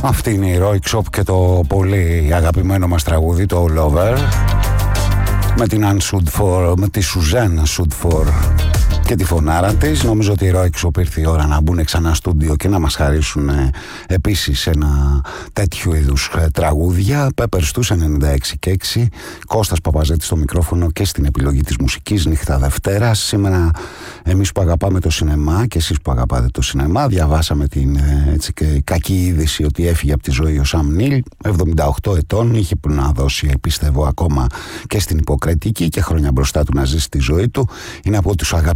Αυτή είναι η Roy Shop και το πολύ αγαπημένο μας τραγούδι, το All Over, με την Anne Sudfor, με τη Suzanne Sudfor και τη φωνάρα της. Νομίζω ότι η Roy Shop ήρθε η ώρα να μπουν ξανά στούντιο και να μας χαρίσουν επίσης ένα τέτοιου είδους τραγούδια. Pepper στους 96,6. Κώστας Παπαζέτης στο μικρόφωνο και στην επιλογή της μουσικής. Νύχτα Δευτέρα. Σήμερα εμείς που αγαπάμε το σινεμά και εσείς που αγαπάτε το σινεμά, διαβάσαμε την έτσι, κακή είδηση ότι έφυγε από τη ζωή ο Σαμ Νίλ, 78 ετών. Είχε που να δώσει, πιστεύω, ακόμα και στην υποκριτική και χρόνια μπροστά του να ζήσει τη ζωή του. Είναι από τους αγαπημένους